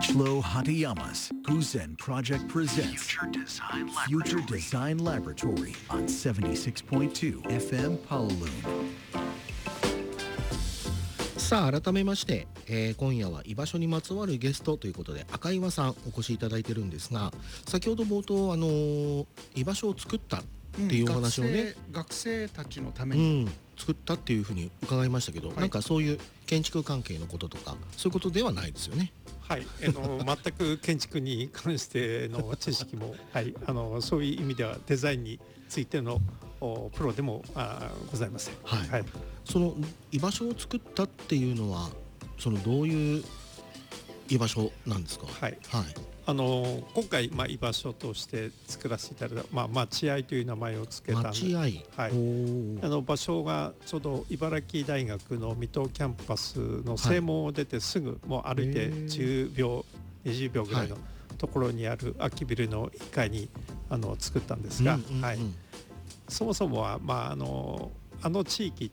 Ichiro Hatayama's Guzen Project presents Future Design Laboratory on 76.2 FM Palaloon. さあ改めまして、今夜は居場所にまつわるゲストということで赤岩さんお越しいただいてるんですが、先ほど冒頭居場所を作ったっていうお話をね、 学生たちのために、 作ったっていうふうに伺いましたけど、なんかそういう建築関係のこととかそういうことではないですよね。 はい、全く建築に関しての知識も、はい、そういう意味ではデザインについてのプロでもございません。 はいはい、 その居場所を作ったっていうのはどういう居場所なんですか。 はい、 はい、 今回、居場所として作らせていただいた、待合という名前を付けたんで、 待合、 はい、場所がちょうど茨城大学の水戸キャンパスの正門を出てすぐ、もう歩いて10秒20秒ぐらいのところにある空きビルの1階に作ったんですが、はい、そもそもは、地域って、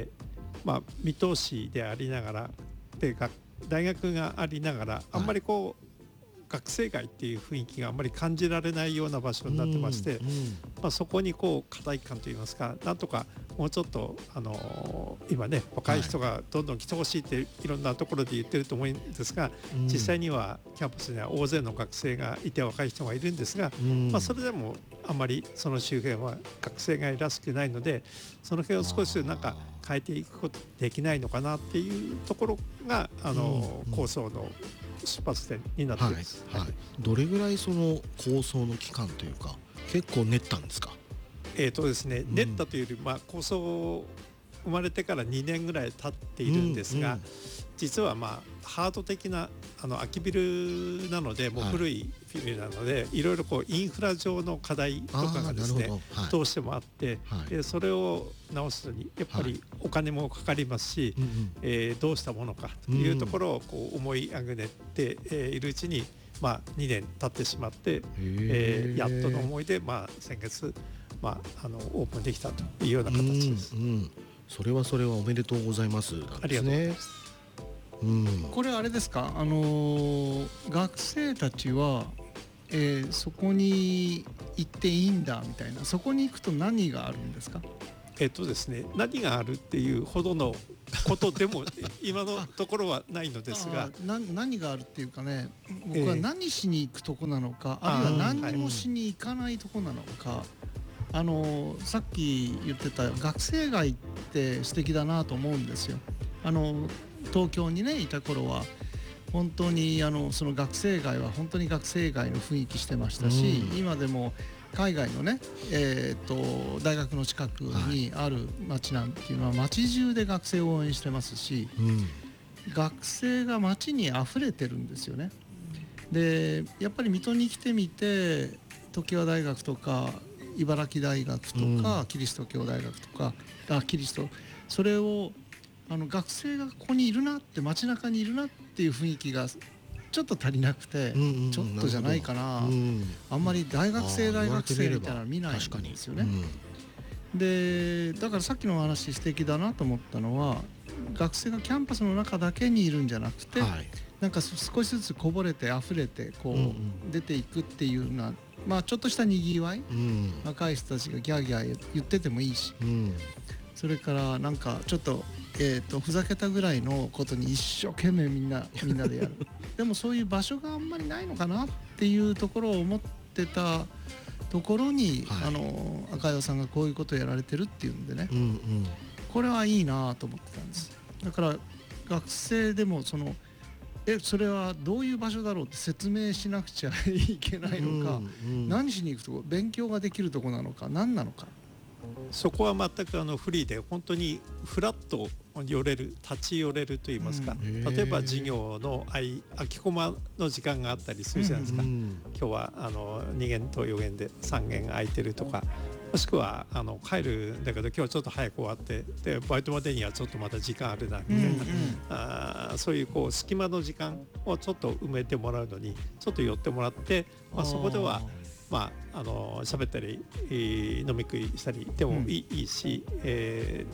水戸市でありながらで大学がありながらあんまり学生街っていう雰囲気があんまり感じられないような場所になってまして、そこに課題感といいますか、なんとかもうちょっと今ね若い人がどんどん来てほしいっていろんなところで言ってると思うんですが、実際にはキャンパスには大勢の学生がいて若い人がいるんですが、それでもあんまりその周辺は学生街らしくないので、その辺を少しなんか変えていくことできないのかなっていうところが構想の出発点になっています。 はいはい、どれぐらいその構想の期間というか結構練ったんですか。 ですね、練ったというより、構想生まれてから2年ぐらい経っているんですが、実はハード的な空きビルなので、もう古いビルなので、いろいろインフラ上の課題とかがですね、どうしてもあって、でそれを直すのにやっぱりお金もかかりますし、どうしたものかというところを思いあぐねているうちに、2年経ってしまって、やっとの思いで、先月、オープンできたというような形です。 それはおめでとうございます。 ありがとうございます。 これあれですか、学生たちは、そこに行っていいんだみたいな、そこに行くと何があるんですか。 ですね、何があるっていうほどのことでも今のところはないのですが何があるっていうかね、僕は何しに行くとこなのか、あるいは何もしに行かないとこなのか、さっき言ってた学生街って素敵だなと思うんですよ。東京にねいた頃は本当にその学生街は本当に学生街の雰囲気してましたし、今でも海外のね、大学の近くにある街なんていうのは街中で学生を応援してますし、学生が街に溢れてるんですよね。でやっぱり水戸に来てみて、常盤大学とか茨城大学とか、キリスト教大学とかそれを学生がここにいるなって、街中にいるなっていう雰囲気がちょっと足りなくて、ちょっとじゃないかな、あんまり大学生みたいなの見ないんですよね。でだからさっきの話素敵だなと思ったのは、学生がキャンパスの中だけにいるんじゃなくて、なんか少しずつこぼれて溢れて出ていくっていうような、ちょっとしたにぎわい、若い人たちがギャーギャー言っててもいいし、それからなんかちょっとふざけたぐらいのことに一生懸命みんなでやるでもそういう場所があんまりないのかなっていうところを思ってたところに、赤岩さんがこういうことをやられてるっていうんでね、これはいいなと思ってたんです。だから学生でもそれはどういう場所だろうって説明しなくちゃいけないのか、何しに行くとこ、勉強ができるとこなのか何なのか、 そこは全くフリーで本当にフラッと立ち寄れるといいますか、例えば授業の空きコマの時間があったりするじゃないですか、今日は2限と4限で3限空いてるとか、もしくは帰るんだけど今日はちょっと早く終わってでバイトまでにはちょっとまた時間あるなみたいな、そういう隙間の時間をちょっと埋めてもらうのにちょっと寄ってもらって、そこでは喋ったり飲み食いしたりでもいいし、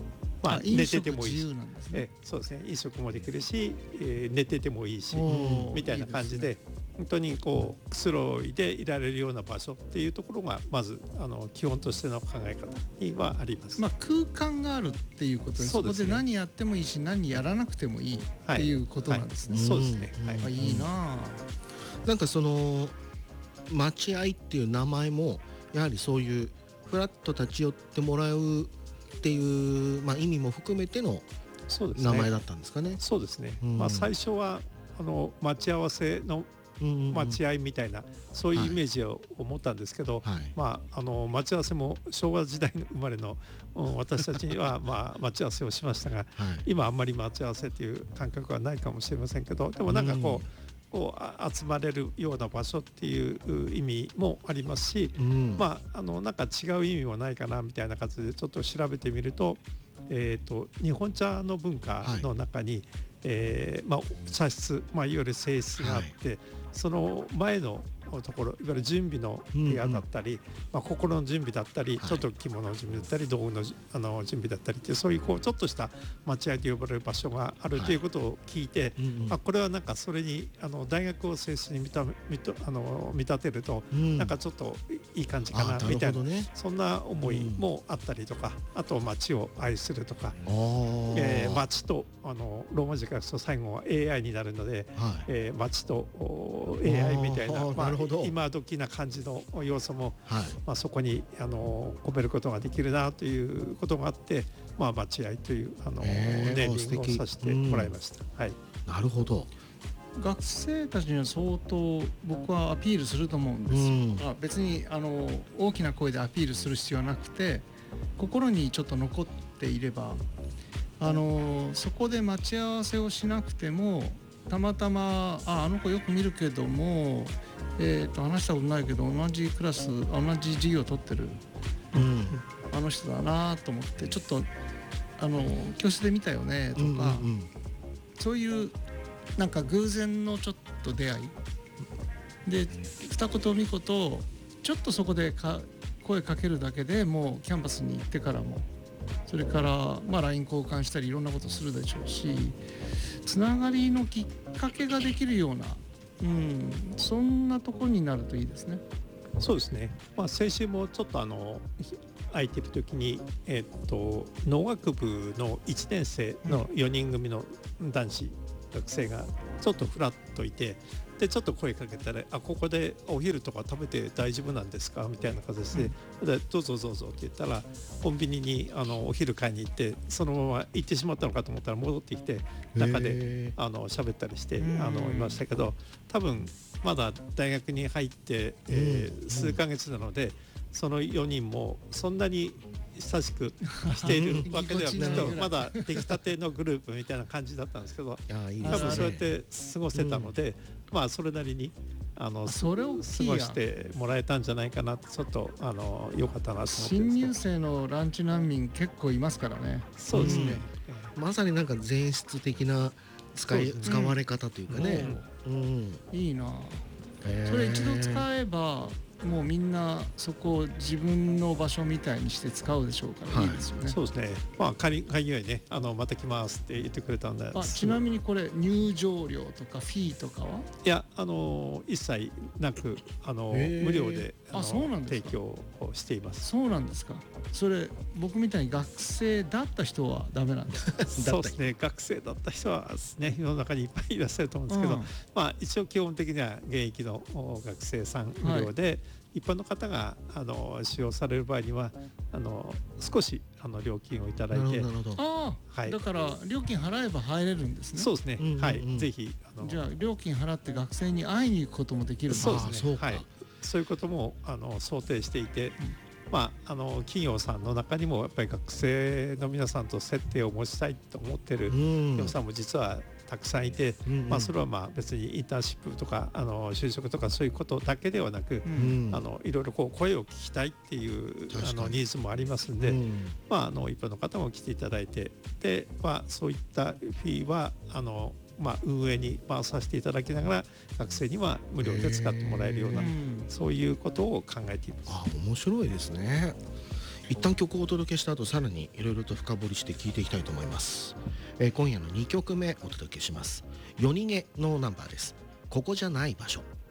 まあ、寝ててもいいし、 飲食自由なんですね。 そうですね、飲食もできるし、寝ててもいいしみたいな感じで、 いいですね。 本当にこうくつろいでいられるような場所っていうところがまず基本としての考え方にはあります。 まあ、空間があるっていうことで、 そうですねそこで何やってもいいし何やらなくてもいいっていうことなんですね。 そうですね、はい、 あ、いいなあ。 なんかその待合っていう名前もやはりそういうフラッと立ち寄ってもらうっていう、まあ、意味も含めてのそうですね、 名前だったんですかね。 そうですね、 うんまあ、最初は待ち合わせの待合みたいな、そういうイメージを持ったんですけど、 はい、 まあ、待ち合わせも昭和時代の生まれの私たちにはまあ待ち合わせをしましたが、 はい、 今あんまり待ち合わせという感覚はないかもしれませんけど、でもなんかこう集まれるような場所っていう意味もありますし、まあなんか違う意味もないかなみたいな感じでちょっと調べてみると、日本茶の文化の中に、まあ、茶室、まあ、いわゆる静室があって、その前のところ、いわゆる準備の部屋だったり、まあ、心の準備だったり、ちょっと着物の準備だったり、道具の準備だったりって、そういうちょっとした待合と呼ばれる場所があるということを聞いて、まあ、これはなんかそれに大学を静室に見立てると、なんかちょっといい感じかなみたいな、そんな思いもあったりとか、あと街を愛するとか、街とローマ字からすると最後は AI になるので、街と AI みたいな、まあ、今時な感じの要素も、まあ、そこに込めることができるなということがあって、まあ、待合というネーミングをさせてもらいました。はい、 なるほど。 学生たちには相当僕はアピールすると思うんですよ。別に大きな声でアピールする必要はなくて、心にちょっと残っていれば、そこで待ち合わせをしなくても、たまたまあの子よく見るけども、話したことないけど同じクラス同じ授業を取ってる、あの人だなと思って、ちょっと教室で見たよねとか、そういうなんか偶然のちょっと出会いで、二言三言ちょっとそこで声かけるだけでもうキャンパスに行ってからも、それからまあ LINE 交換したりいろんなことするでしょうし、つながりのきっかけができるような、そんなところになるといいですね。 そうですね、まあ、先週もちょっと空いてる時に、農学部の1年生の4人組の男子学生がちょっとフラッといて、でちょっと声かけたら、ここでお昼とか食べて大丈夫なんですかみたいな形で、でどうぞどうぞって言ったら、コンビニにお昼買いに行って、そのまま行ってしまったのかと思ったら戻ってきて、中で喋ったりしていましたけど、多分まだ大学に入って、数ヶ月なので、その4人もそんなに親しくしているわけではなくて、まだ出来たてのグループみたいな感じだったんですけど、多分そうやって過ごせたので、まあそれなりに過ごしてもらえたんじゃないかなって、ちょっと良かったなと思って。 新入生のランチ難民結構いますからね。 そうですね、 まさになんか前室的な使われ方というかね、 いいな。それ一度使えばもうみんなそこを自分の場所みたいにして使うでしょうから、いいですよね。 そうですね、まあ仮にね、また来ますって言ってくれたんで。 ちなみにこれ入場料とかフィーとかは？ いや、一切なく無料で提供をしています。 そうなんですか。それ僕みたいに学生だった人はダメなんですか？ そうですね、学生だった人はね、世の中にいっぱいいらっしゃると思うんですけど、まあ一応基本的には現役の学生さん無料で、一般の方が使用される場合には少し料金をいただいて、 だから料金払えば入れるんですね。 そうですね、はい、ぜひじゃあ料金払って学生に会いに行くこともできるんですね。 そうですね、はい、そういうことも想定していて、まあ、企業さんの中にもやっぱり学生の皆さんと接点を持ちたいと思ってる企業さんも実はたくさんいて、まあ、それはまあ別にインターンシップとか就職とかそういうことだけではなく、いろいろこう声を聞きたいっていうニーズもありますんで、まあ、一般の方も来ていただいて、で、まあ、そういったフィーはまあ、運営に回させていただきながら学生には無料で使ってもらえるような、そういうことを考えています。 面白いですね。 一旦曲をお届けした後、さらにいろいろと深掘りして聴いていきたいと思います。今夜の2曲目お届けします。夜逃げのナンバーです。ここじゃない場所。